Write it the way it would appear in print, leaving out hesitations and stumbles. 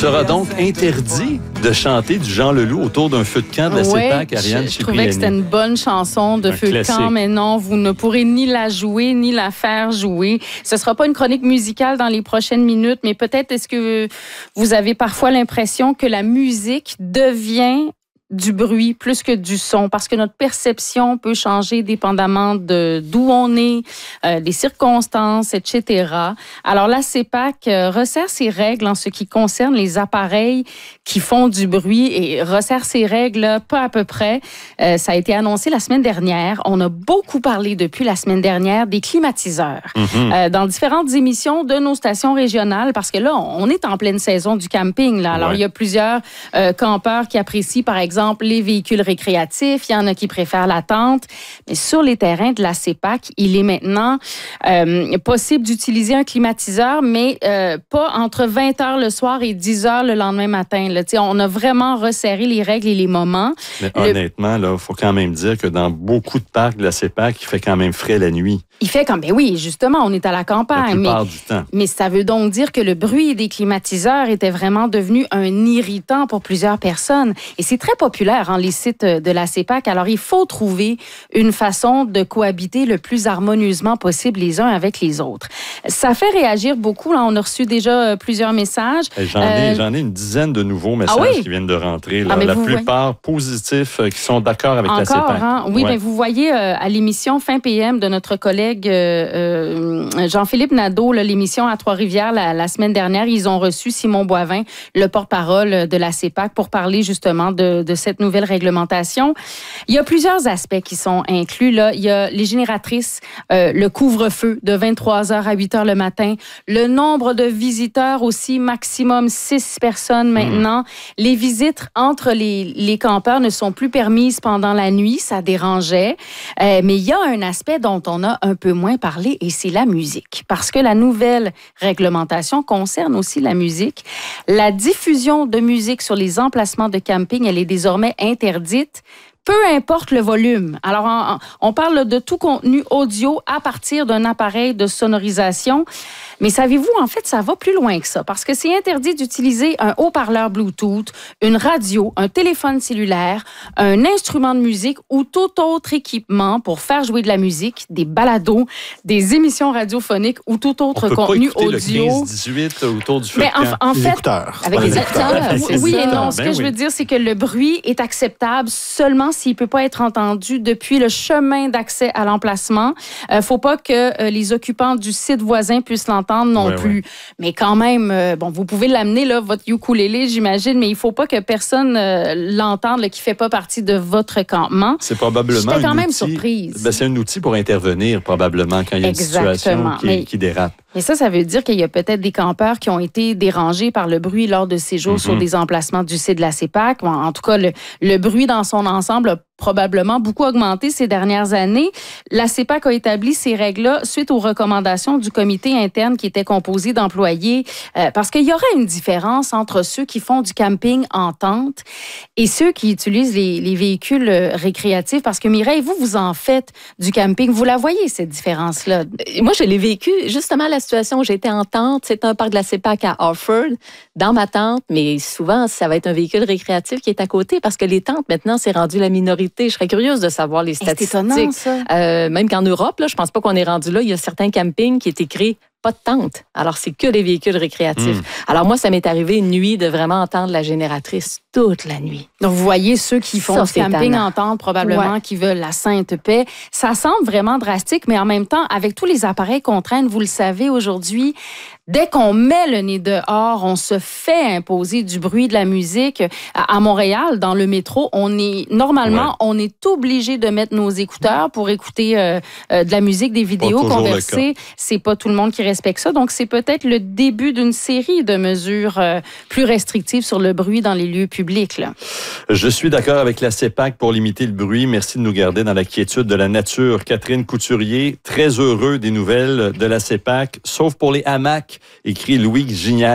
sera donc interdit de chanter du Jean Leloup autour d'un feu de camp de la CEPAC, Ariane Cipriani. Je trouvais que c'était une bonne chanson de feu de camp, mais non, vous ne pourrez ni la jouer, ni la faire jouer. Ce ne sera pas une chronique musicale dans les prochaines minutes, mais peut-être est-ce que vous avez parfois l'impression que la musique devient du bruit plus que du son, parce que notre perception peut changer dépendamment de d'où on est, des circonstances, etc. Alors la CEPAC resserre ses règles en ce qui concerne les appareils qui font du bruit et resserre ses règles pas à peu près. Ça a été annoncé la semaine dernière. On a beaucoup parlé depuis la semaine dernière des climatiseurs dans différentes émissions de nos stations régionales, parce que là, on est en pleine saison du camping. Là. Alors, il y a plusieurs campeurs qui apprécient, par exemple, les véhicules récréatifs. Il y en a qui préfèrent la tente. Mais sur les terrains de la CEPAC, il est maintenant possible d'utiliser un climatiseur, mais pas entre 20 h le soir et 10 h le lendemain matin. Là. On a vraiment resserré les règles et les moments. Mais honnêtement, il faut quand même dire que dans beaucoup de parcs de la CEPAC, il fait quand même frais la nuit. Il fait comme, ben oui, justement, on est à la campagne. La plupart du temps. Mais ça veut donc dire que le bruit des climatiseurs était vraiment devenu un irritant pour plusieurs personnes. Et c'est très populaire, les sites de la CEPAC. Alors, il faut trouver une façon de cohabiter le plus harmonieusement possible les uns avec les autres. Ça fait réagir beaucoup. Là, on a reçu déjà plusieurs messages. J'en ai une dizaine de nouveaux messages qui viennent de rentrer. Là. La plupart positifs, qui sont d'accord avec la CEPAC. Oui, mais vous voyez à l'émission Fin PM de notre collègue Jean-Philippe Nadeau, l'émission à Trois-Rivières la semaine dernière, ils ont reçu Simon Boivin, le porte-parole de la CEPAC, pour parler justement de cette nouvelle réglementation. Il y a plusieurs aspects qui sont inclus. Là. Il y a les génératrices, le couvre-feu de 23 h à 8 h le matin, le nombre de visiteurs aussi, maximum 6 personnes maintenant. Les visites entre les campeurs ne sont plus permises pendant la nuit, ça dérangeait. Mais il y a un aspect dont on a un peu moins parlé, et c'est la musique. Parce que la nouvelle réglementation concerne aussi la musique. La diffusion de musique sur les emplacements de camping, elle est désormais interdite, peu importe le volume. Alors, on parle de tout contenu audio à partir d'un appareil de sonorisation. Mais savez-vous, en fait, ça va plus loin que ça, parce que c'est interdit d'utiliser un haut-parleur Bluetooth, une radio, un téléphone cellulaire, un instrument de musique ou tout autre équipement pour faire jouer de la musique, des balados, des émissions radiophoniques ou tout autre contenu audio. Le 15-18 autour du feu de camp. En fait, écouteurs. Avec les écouteurs. Oui et non. Ce que je veux oui. dire, c'est que le bruit est acceptable seulement s'il ne peut pas être entendu depuis le chemin d'accès à l'emplacement. Faut pas que les occupants du site voisin puissent l'entendre non plus. Ouais. Mais quand même, vous pouvez l'amener, là, votre ukulélé, j'imagine, mais il ne faut pas que personne l'entende qui ne fait pas partie de votre campement. C'est probablement J'étais quand même surprise. C'est un outil pour intervenir, probablement, quand il y a une situation qui dérape. Mais ça veut dire qu'il y a peut-être des campeurs qui ont été dérangés par le bruit lors de séjours sur des emplacements du site de la CEPAC. En tout cas, le bruit dans son ensemble a probablement beaucoup augmenté ces dernières années. La CEPAC a établi ces règles-là suite aux recommandations du comité interne qui était composé d'employés, parce qu'il y aurait une différence entre ceux qui font du camping en tente et ceux qui utilisent les véhicules récréatifs. Parce que Mireille, vous en faites du camping. Vous la voyez, cette différence-là? Moi, je l'ai vécu justement la situation où j'étais en tente. C'est un parc de la CEPAC à Orford, dans ma tente, mais souvent, ça va être un véhicule récréatif qui est à côté, parce que les tentes, maintenant, c'est rendu la minorité. Je serais curieuse de savoir les statistiques. C'est étonnant, ça. Même qu'en Europe, là, je pense pas qu'on est rendu là. Il y a certains campings qui est écrit pas de tente. Alors, c'est que les véhicules récréatifs. Alors, moi, ça m'est arrivé une nuit de vraiment entendre la génératrice toute la nuit. Donc, vous voyez ceux qui font du camping en tente, probablement, qui veulent la sainte paix. Ça semble vraiment drastique, mais en même temps, avec tous les appareils qu'on traîne, vous le savez, aujourd'hui, dès qu'on met le nez dehors, on se fait imposer du bruit, de la musique. À Montréal, dans le métro, on est obligé de mettre nos écouteurs pour écouter de la musique, des vidéos, converser. C'est pas tout le monde qui respecte ça. Donc, c'est peut-être le début d'une série de mesures plus restrictives sur le bruit dans les lieux publics. Là. Je suis d'accord avec la CEPAC pour limiter le bruit. Merci de nous garder dans la quiétude de la nature. Catherine Couturier, très heureux des nouvelles de la CEPAC, sauf pour les hamacs, écrit Louis Gignac.